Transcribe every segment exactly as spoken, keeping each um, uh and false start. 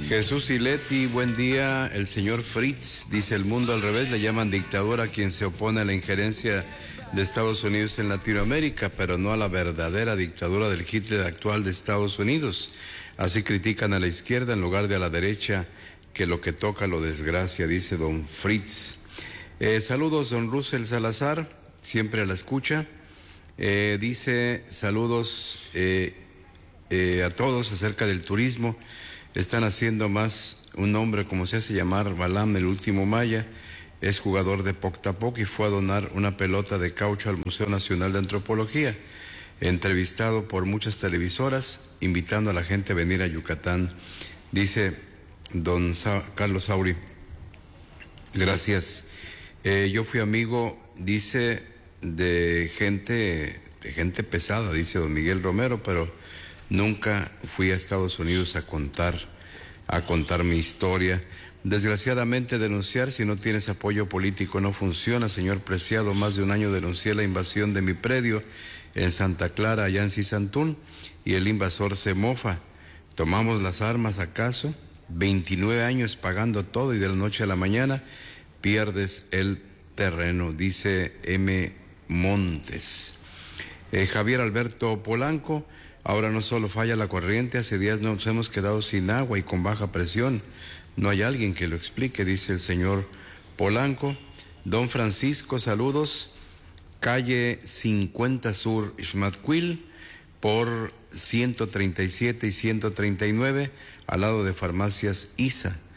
Jesús Sileti, buen día. El señor Fritz dice: el mundo al revés, le llaman dictador a quien se opone a la injerencia de Estados Unidos en Latinoamérica, pero no a la verdadera dictadura del Hitler actual de Estados Unidos. Así critican a la izquierda en lugar de a la derecha, que lo que toca lo desgracia, dice don Fritz. Eh, saludos, don Russell Salazar, siempre a la escucha. Eh, dice: saludos eh, eh, a todos acerca del turismo. Están haciendo más un hombre, como se hace llamar, Balam, el último maya. Es jugador de Poctapoc y fue a donar una pelota de caucho al Museo Nacional de Antropología. Entrevistado por muchas televisoras, invitando a la gente a venir a Yucatán. Dice don Sa- Carlos Sauri. Gracias. Eh, yo fui amigo, dice, de gente, de gente pesada, dice don Miguel Romero, pero nunca fui a Estados Unidos a contar, a contar mi historia. Desgraciadamente, denunciar si no tienes apoyo político no funciona, señor Preciado. Más de un año denuncié la invasión de mi predio en Santa Clara, allá en Cisantún, y el invasor se mofa. ¿Tomamos las armas acaso? veintinueve años pagando todo y de la noche a la mañana pierdes el terreno, dice M. Montes. Eh, Javier Alberto Polanco: ahora no solo falla la corriente, hace días nos hemos quedado sin agua y con baja presión. No hay alguien que lo explique, dice el señor Polanco. Don Francisco, saludos. Calle cincuenta Sur, Xmatquil, por ciento treinta y siete y ciento treinta y nueve, al lado de Farmacias I S A.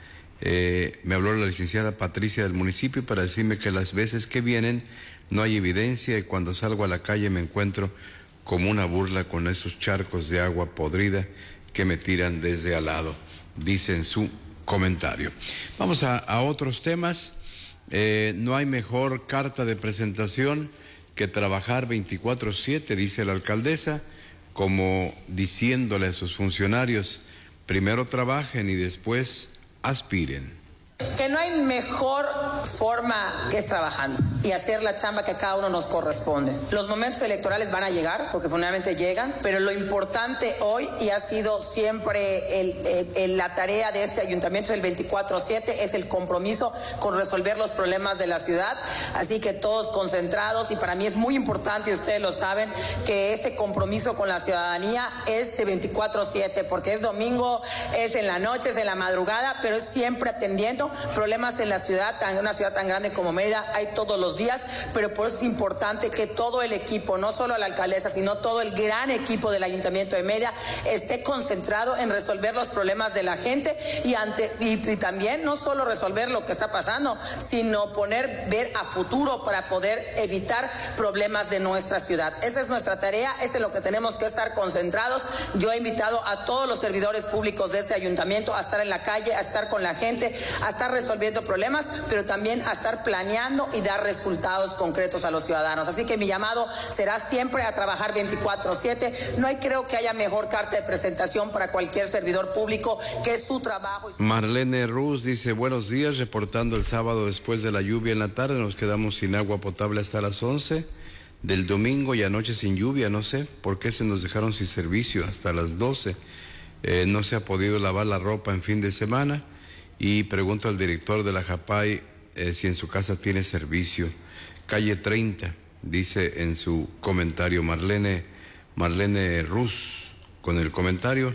Eh, me habló la licenciada Patricia del municipio para decirme que las veces que vienen no hay evidencia y cuando salgo a la calle me encuentro como una burla con esos charcos de agua podrida que me tiran desde al lado, dice en su comentario. Vamos a, a otros temas. Eh, no hay mejor carta de presentación que trabajar veinticuatro siete, dice la alcaldesa, como diciéndole a sus funcionarios: primero trabajen y después aspiren. Que no hay mejor forma que es trabajando y hacer la chamba que a cada uno nos corresponde. Los momentos electorales van a llegar, porque finalmente llegan, pero lo importante hoy, y ha sido siempre el, el, el, la tarea de este ayuntamiento del veinticuatro siete, es el compromiso con resolver los problemas de la ciudad. Así que todos concentrados, y para mí es muy importante, y ustedes lo saben, que este compromiso con la ciudadanía es de veinticuatro siete, porque es domingo, es en la noche, es en la madrugada, pero es siempre atendiendo problemas en la ciudad, en una ciudad tan grande como Mérida, hay todos los días, pero por eso es importante que todo el equipo, no solo la alcaldesa, sino todo el gran equipo del Ayuntamiento de Mérida esté concentrado en resolver los problemas de la gente y, ante, y, y también no solo resolver lo que está pasando, sino poner, ver a futuro para poder evitar problemas de nuestra ciudad. Esa es nuestra tarea, ese es lo que tenemos que estar concentrados. Yo he invitado a todos los servidores públicos de este ayuntamiento a estar en la calle, a estar con la gente, a estar resolviendo problemas, pero también a estar planeando y dar resultados concretos a los ciudadanos. Así que mi llamado será siempre a trabajar veinticuatro siete. No hay, creo que haya mejor carta de presentación para cualquier servidor público que es su trabajo. Marlene Ruz dice: buenos días, reportando el sábado después de la lluvia en la tarde, nos quedamos sin agua potable hasta las once del domingo y anoche sin lluvia, no sé por qué se nos dejaron sin servicio hasta las doce. Eh, no se ha podido lavar la ropa en fin de semana. Y pregunto al director de la Japay eh, si en su casa tiene servicio. Calle treinta, dice en su comentario Marlene, Marlene Ruz, con el comentario,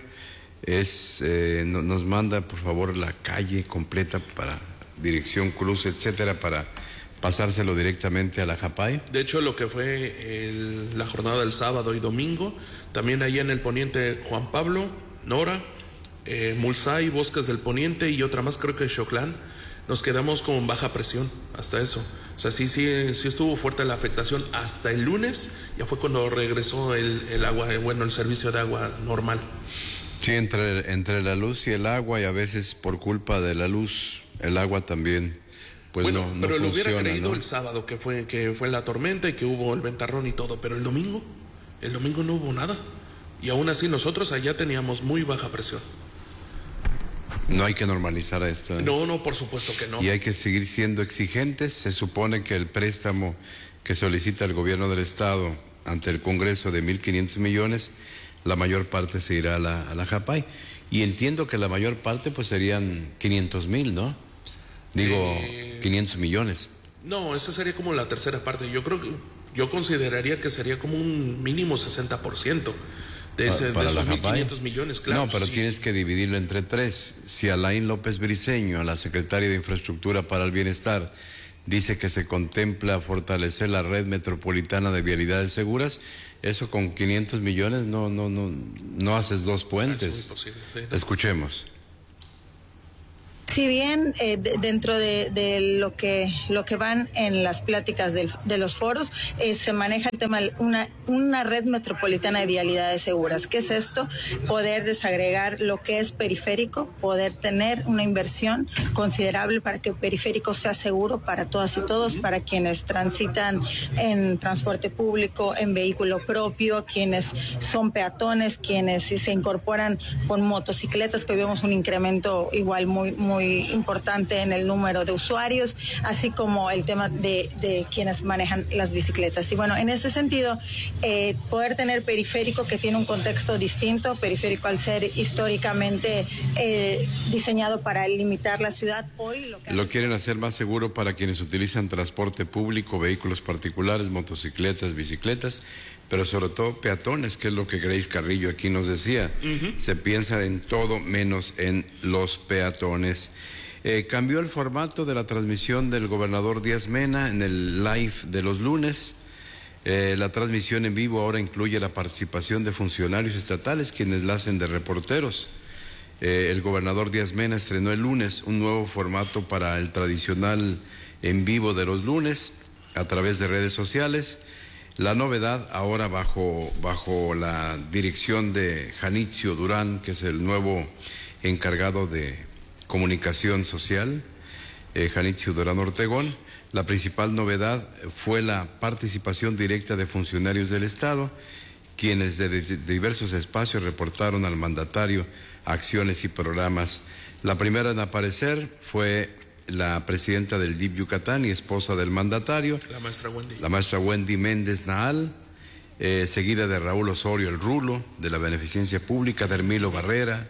es eh, no, nos manda por favor la calle completa para dirección Cruz, etcétera, para pasárselo directamente a la Japay. De hecho, lo que fue el, la jornada del sábado y domingo, también allá en el poniente Juan Pablo, Nora, Eh, Mulsay, Bosques del Poniente y otra más, creo que Xoclán, nos quedamos con baja presión hasta eso. O sea, sí, sí, sí estuvo fuerte la afectación hasta el lunes, ya fue cuando regresó el, el agua, bueno, el servicio de agua normal. Sí, entre, entre la luz y el agua, y a veces por culpa de la luz, el agua también, pues bueno, no, no pero funciona, lo hubiera creído, ¿no? El sábado que fue, que fue la tormenta y que hubo el ventarrón y todo, pero el domingo, el domingo no hubo nada. Y aún así nosotros allá teníamos muy baja presión. No hay que normalizar esto, ¿eh? No, no, por supuesto que no. Y hay que seguir siendo exigentes. Se supone que el préstamo que solicita el gobierno del estado ante el Congreso de mil quinientos millones, la mayor parte se irá a la, a la Japay. Y entiendo que la mayor parte pues serían quinientos mil, ¿no? Digo, eh, quinientos millones. No, esa sería como la tercera parte. Yo creo que, yo consideraría que sería como un mínimo sesenta por ciento de, ese, para, para de esos mil quinientos quinientos millones, claro. No, pero sí. Tienes que dividirlo entre tres. Si Alain López Briceño, la secretaria de Infraestructura para el Bienestar, dice que se contempla fortalecer la red metropolitana de vialidades seguras, eso con quinientos millones no no no no haces dos puentes. Es muy posible, sí, ¿no? Escuchemos. Si bien eh, de, dentro de, de lo que lo que van en las pláticas del, de los foros eh, se maneja el tema de una una red metropolitana de vialidades seguras. ¿Qué es esto? Poder desagregar lo que es periférico, poder tener una inversión considerable para que el periférico sea seguro para todas y todos, para quienes transitan en transporte público, en vehículo propio, quienes son peatones, quienes se incorporan con motocicletas, que hoy vemos un incremento igual muy muy importante en el número de usuarios, así como el tema de, de quienes manejan las bicicletas. Y bueno, en ese sentido, eh, poder tener periférico que tiene un contexto distinto, periférico al ser históricamente eh, diseñado para limitar la ciudad, hoy lo que Lo quieren hacer más seguro para quienes utilizan transporte público, vehículos particulares, motocicletas, bicicletas, pero sobre todo peatones, que es lo que Grace Carrillo aquí nos decía. Uh-huh. Se piensa en todo menos en los peatones. Eh, cambió el formato de la transmisión del gobernador Díaz Mena en el live de los lunes. Eh, la transmisión en vivo ahora incluye la participación de funcionarios estatales, quienes la hacen de reporteros. Eh, el gobernador Díaz Mena estrenó el lunes un nuevo formato para el tradicional en vivo de los lunes a través de redes sociales. La novedad ahora bajo, bajo la dirección de Janitzio Durán, que es el nuevo encargado de comunicación social, eh, Janitzio Durán Ortegón. La principal novedad fue la participación directa de funcionarios del Estado, quienes de, de diversos espacios reportaron al mandatario acciones y programas. La primera en aparecer fue la presidenta del D I F Yucatán y esposa del mandatario, la maestra Wendy, la maestra Wendy Méndez Naal, eh, seguida de Raúl Osorio el Rulo, de la Beneficencia Pública, de Hermilo Barrera,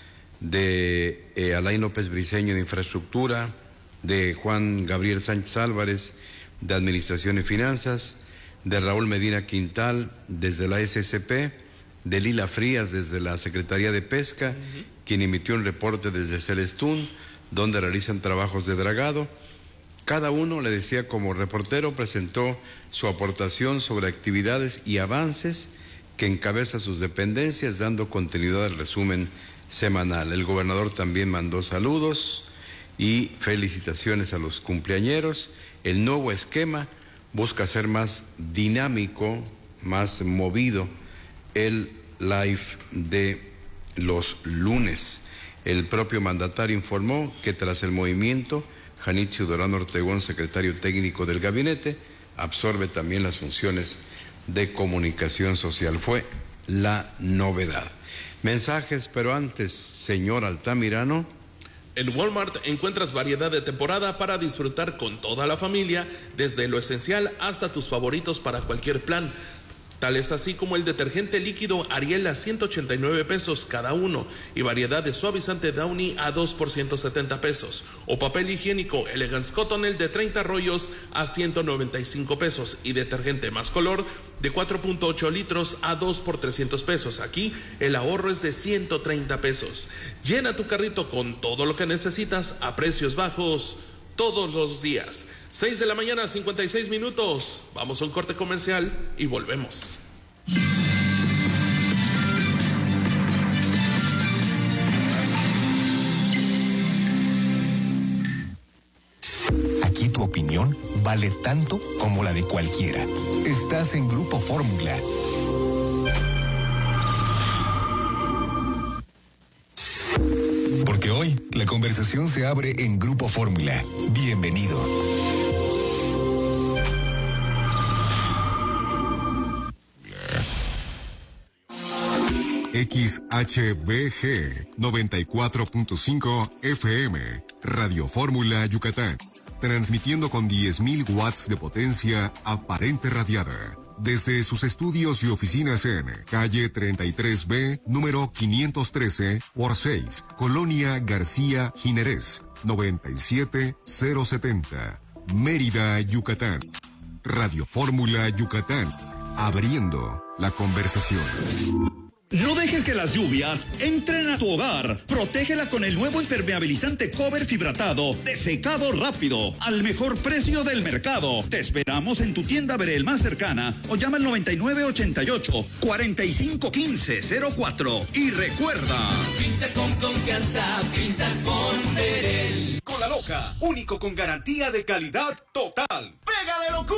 de eh, Alain López Briceño de Infraestructura, de Juan Gabriel Sánchez Álvarez de Administración y Finanzas, de Raúl Medina Quintal desde la S S P, de Lila Frías desde la Secretaría de Pesca, uh-huh. quien emitió un reporte desde Celestún, donde realizan trabajos de dragado. Cada uno, le decía, como reportero, presentó su aportación sobre actividades y avances que encabeza sus dependencias, dando continuidad al resumen semanal. El gobernador también mandó saludos y felicitaciones a los cumpleañeros. El nuevo esquema busca ser más dinámico, más movido el live de los lunes. El propio mandatario informó que tras el movimiento, Janitzio Durán Ortegón, secretario técnico del gabinete, absorbe también las funciones de comunicación social. Fue la novedad. Mensajes, pero antes, señor Altamirano. En Walmart encuentras variedad de temporada para disfrutar con toda la familia, desde lo esencial hasta tus favoritos para cualquier plan. Tales así como el detergente líquido Ariel a ciento ochenta y nueve pesos cada uno y variedad de suavizante Downy a dos por ciento setenta pesos, o papel higiénico Elegance Cottonelle de treinta rollos a ciento noventa y cinco pesos y detergente Más Color de cuatro punto ocho litros a dos por trescientos pesos. Aquí el ahorro es de ciento treinta pesos. Llena tu carrito con todo lo que necesitas a precios bajos todos los días. seis de la mañana, cincuenta y seis minutos. Vamos a un corte comercial y volvemos. Aquí tu opinión vale tanto como la de cualquiera. Estás en Grupo Fórmula. Porque hoy la conversación se abre en Grupo Fórmula. Bienvenido. X H B G noventa y cuatro punto cinco F M, Radio Fórmula Yucatán, transmitiendo con diez mil watts de potencia aparente radiada. Desde sus estudios y oficinas en calle treinta y tres B, número quinientos trece, por seis, Colonia García Ginerés, noventa y siete cero setenta, Mérida, Yucatán. Radio Fórmula Yucatán, abriendo la conversación. No dejes que las lluvias entren a tu hogar. Protégela con el nuevo impermeabilizante Cover Fibratado de secado rápido al mejor precio del mercado. Te esperamos en tu tienda Verel más cercana o llama al noventa y nueve ochenta y ocho, cuarenta y cinco quince cero cuatro. Y recuerda, pinta con confianza, pinta con Verel. Cola Loca, único con garantía de calidad total. ¡Pega de locura!